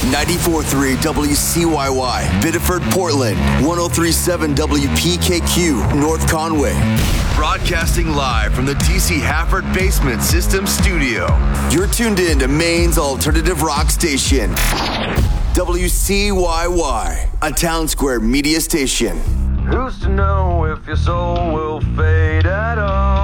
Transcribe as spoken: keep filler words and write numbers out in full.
ninety-four point three W C Y Y, Biddeford, Portland, one oh three point seven W P K Q, North Conway. Broadcasting live from the D C Hafford Basement System Studio. You're tuned in to Maine's alternative rock station, W C Y Y, a Town Square media station. Who's to know if your soul will fade at all?